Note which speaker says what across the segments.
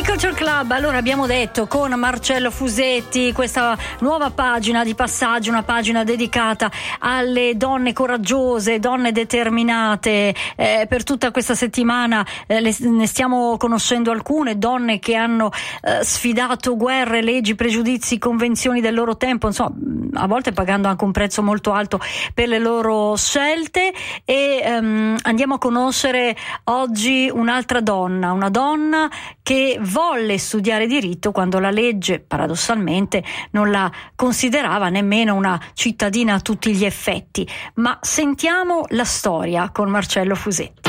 Speaker 1: Il Culture Club, allora abbiamo detto con Marcello Fusetti questa nuova pagina di passaggio, una pagina dedicata alle donne coraggiose, donne determinate. Per tutta questa settimana ne stiamo conoscendo alcune donne che hanno sfidato guerre, leggi, pregiudizi, convenzioni del loro tempo, insomma a volte pagando anche un prezzo molto alto per le loro scelte. E andiamo a conoscere oggi un'altra donna, una donna che volle studiare diritto quando la legge paradossalmente non la considerava nemmeno una cittadina a tutti gli effetti. Ma sentiamo la storia con Marcello Fusetti.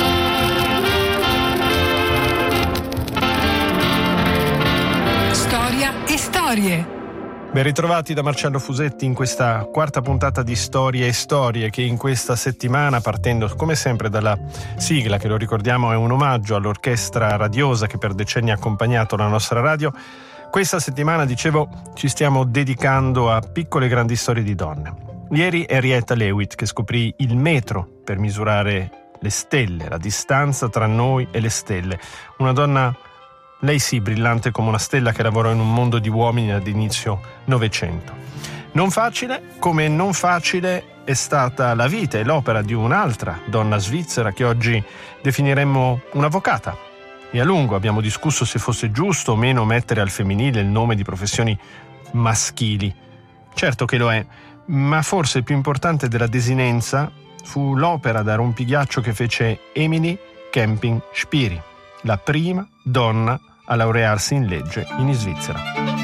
Speaker 2: Storia e storie.
Speaker 3: Ben ritrovati da Marcello Fusetti in questa quarta puntata di Storie e Storie, che in questa settimana, partendo come sempre dalla sigla che, lo ricordiamo, è un omaggio all'orchestra radiosa che per decenni ha accompagnato la nostra radio, questa settimana, dicevo, ci stiamo dedicando a piccole e grandi storie di donne. Ieri Henrietta Leavitt, che scoprì il metro per misurare le stelle, la distanza tra noi e le stelle. Una donna, lei sì, brillante come una stella, che lavorò in un mondo di uomini ad inizio Novecento. Non facile, come non facile è stata la vita e l'opera di un'altra donna svizzera che oggi definiremmo un'avvocata. E a lungo abbiamo discusso se fosse giusto o meno mettere al femminile il nome di professioni maschili. Certo che lo è, ma forse il più importante della desinenza fu l'opera da rompighiaccio che fece Emilie Camping-Spiri, la prima donna a laurearsi in legge in Svizzera.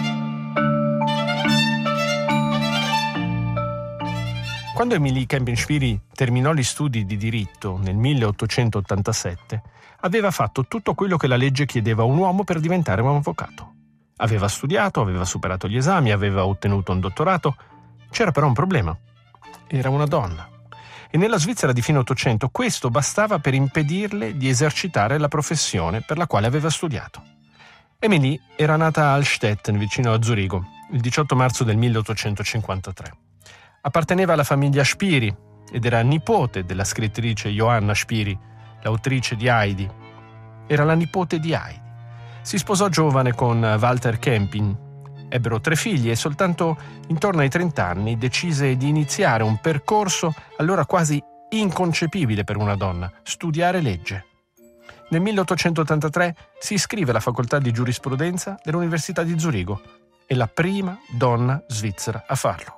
Speaker 3: Quando Emilie Camping-Spiri terminò gli studi di diritto nel 1887, aveva fatto tutto quello che la legge chiedeva a un uomo per diventare un avvocato. Aveva studiato, aveva superato gli esami, aveva ottenuto un dottorato. C'era però un problema. Era una donna. E nella Svizzera di fine Ottocento questo bastava per impedirle di esercitare la professione per la quale aveva studiato. Emilie era nata a Allstetten, vicino a Zurigo, il 18 marzo del 1853. Apparteneva alla famiglia Spiri ed era nipote della scrittrice Johanna Spiri, l'autrice di Heidi. Era la nipote di Heidi. Si sposò giovane con Walter Camping. Ebbero 3 figli e soltanto intorno ai 30 anni decise di iniziare un percorso allora quasi inconcepibile per una donna: studiare legge. Nel 1883 si iscrive alla facoltà di giurisprudenza dell'Università di Zurigo. È la prima donna svizzera a farlo.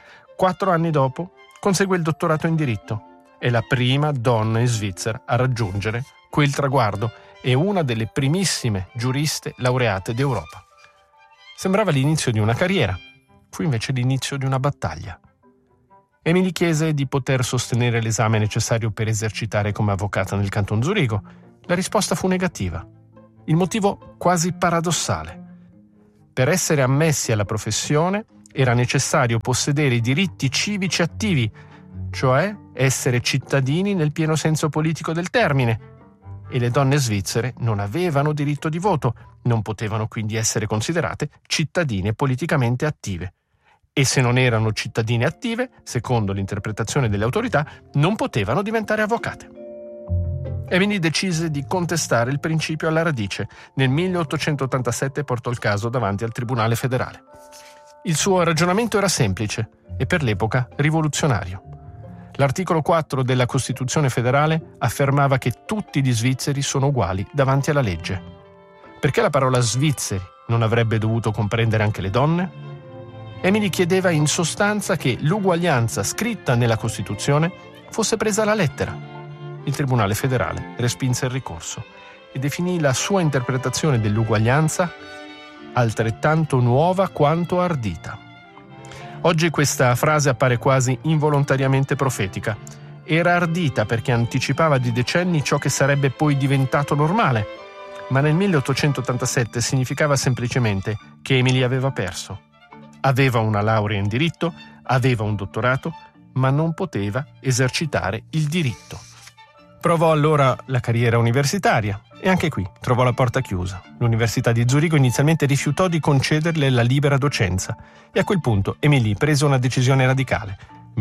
Speaker 3: 4 anni dopo consegue il dottorato in diritto. È la prima donna in Svizzera a raggiungere quel traguardo. È una delle primissime giuriste laureate d'Europa. Sembrava l'inizio di una carriera, fu invece l'inizio di una battaglia. Emilie chiese di poter sostenere l'esame necessario per esercitare come avvocata nel Canton Zurigo. La risposta fu negativa. Il motivo quasi paradossale. Per essere ammessi alla professione era necessario possedere i diritti civici attivi, cioè essere cittadini nel pieno senso politico del termine, e le donne svizzere non avevano diritto di voto, non potevano quindi essere considerate cittadine politicamente attive. E se non erano cittadine attive, secondo l'interpretazione delle autorità, non potevano diventare avvocate. Emilie decise di contestare il principio alla radice. Nel 1887 portò il caso davanti al Tribunale federale. Il suo ragionamento era semplice e per l'epoca rivoluzionario. L'articolo 4 della Costituzione federale affermava che tutti gli svizzeri sono uguali davanti alla legge. Perché la parola svizzeri non avrebbe dovuto comprendere anche le donne? Emilie chiedeva in sostanza che l'uguaglianza scritta nella Costituzione fosse presa alla lettera. Il Tribunale federale respinse il ricorso e definì la sua interpretazione dell'uguaglianza altrettanto nuova quanto ardita. Oggi questa frase appare quasi involontariamente profetica. Era ardita perché anticipava di decenni ciò che sarebbe poi diventato normale, ma nel 1887 significava semplicemente che Emilie aveva perso. Aveva una laurea in diritto, aveva un dottorato, ma non poteva esercitare il diritto. Provò allora la carriera universitaria e anche qui trovò la porta chiusa. L'Università di Zurigo inizialmente rifiutò di concederle la libera docenza e a quel punto Emilie prese una decisione radicale.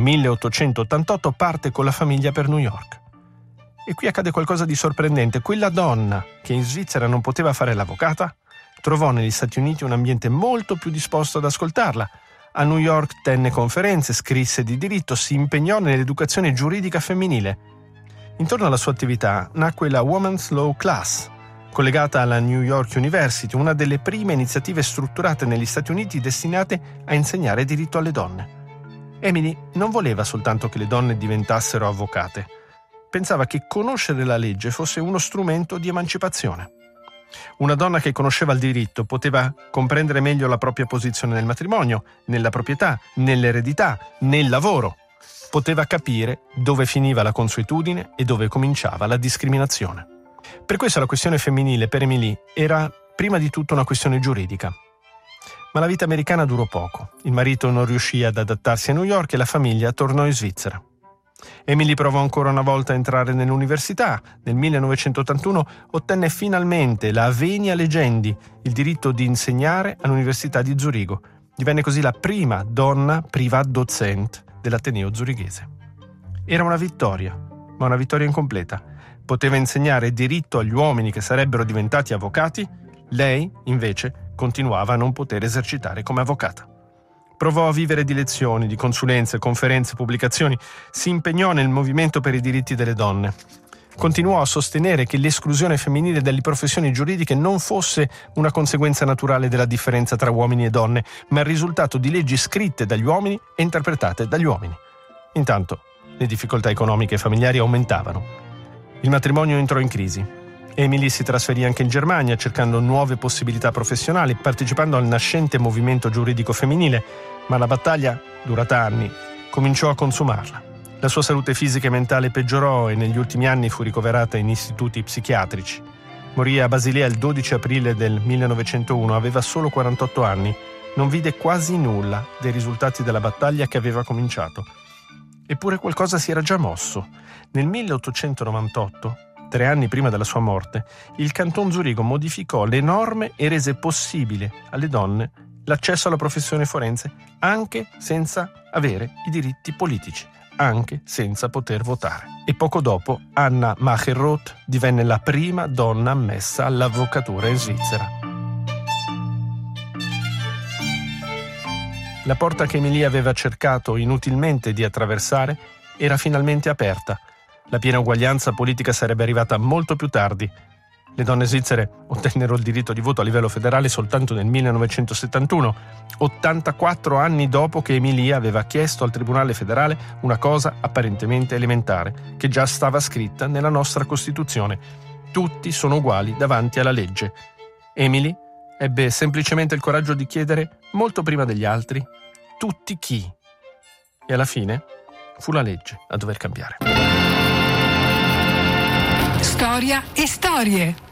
Speaker 3: 1888 parte con la famiglia per New York. E qui accade qualcosa di sorprendente. Quella donna che in Svizzera non poteva fare l'avvocata trovò negli Stati Uniti un ambiente molto più disposto ad ascoltarla. A New York tenne conferenze, scrisse di diritto, si impegnò nell'educazione giuridica femminile. Intorno alla sua attività nacque la Women's Law Class, collegata alla New York University, una delle prime iniziative strutturate negli Stati Uniti destinate a insegnare diritto alle donne. Emily non voleva soltanto che le donne diventassero avvocate. Pensava che conoscere la legge fosse uno strumento di emancipazione. Una donna che conosceva il diritto poteva comprendere meglio la propria posizione nel matrimonio, nella proprietà, nell'eredità, nel lavoro. Poteva capire dove finiva la consuetudine e dove cominciava la discriminazione. Per questo la questione femminile per Emily era prima di tutto una questione giuridica. Ma la vita americana durò poco. Il marito non riuscì ad adattarsi a New York e la famiglia tornò in Svizzera. Emily provò ancora una volta a entrare nell'università. Nel 1981 ottenne finalmente la venia legendi, il diritto di insegnare all'Università di Zurigo. Divenne così la prima donna privatdozent dell'Ateneo zurighese. Era una vittoria, ma una vittoria incompleta. Poteva insegnare diritto agli uomini che sarebbero diventati avvocati, lei, invece, continuava a non poter esercitare come avvocata. Provò a vivere di lezioni, di consulenze, conferenze, pubblicazioni. Si impegnò nel movimento per i diritti delle donne. Continuò a sostenere che l'esclusione femminile dalle professioni giuridiche non fosse una conseguenza naturale della differenza tra uomini e donne, ma il risultato di leggi scritte dagli uomini e interpretate dagli uomini. Intanto, le difficoltà economiche e familiari aumentavano. Il matrimonio entrò in crisi. Emily si trasferì anche in Germania cercando nuove possibilità professionali, partecipando al nascente movimento giuridico femminile, ma la battaglia, durata anni, cominciò a consumarla. La sua salute fisica e mentale peggiorò e negli ultimi anni fu ricoverata in istituti psichiatrici. Morì a Basilea il 12 aprile del 1901, aveva solo 48 anni, non vide quasi nulla dei risultati della battaglia che aveva cominciato. Eppure qualcosa si era già mosso. Nel 1898, 3 anni prima della sua morte, il Canton Zurigo modificò le norme e rese possibile alle donne l'accesso alla professione forense anche senza avere i diritti politici, anche senza poter votare. E poco dopo Anna Macherroth divenne la prima donna ammessa all'avvocatura in Svizzera. La porta che Emily aveva cercato inutilmente di attraversare era finalmente aperta. La piena uguaglianza politica sarebbe arrivata molto più tardi. Le donne svizzere ottennero il diritto di voto a livello federale soltanto nel 1971, 84 anni dopo che Emilia aveva chiesto al Tribunale federale una cosa apparentemente elementare, che già stava scritta nella nostra Costituzione. Tutti sono uguali davanti alla legge. Emily ebbe semplicemente il coraggio di chiedere, molto prima degli altri, tutti chi? E alla fine fu la legge a dover cambiare.
Speaker 2: Storia e storie.